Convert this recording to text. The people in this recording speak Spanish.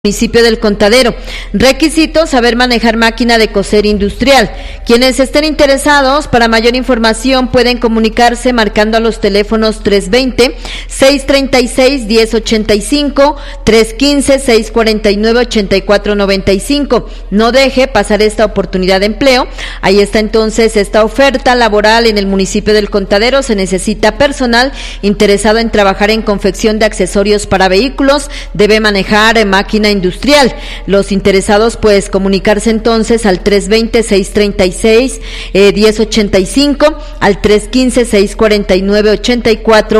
Municipio del Contadero. Requisitos: saber manejar máquina de coser industrial. Quienes estén interesados, para mayor información pueden comunicarse marcando a los teléfonos 320-636-1085, 315-649-8495. No deje pasar esta oportunidad de empleo. Ahí está entonces esta oferta laboral en el municipio del Contadero. Se necesita personal interesado en trabajar en confección de accesorios para vehículos. Debe manejar máquina industrial. Los interesados pues comunicarse entonces al 320-636-1085, al 315-649-8495.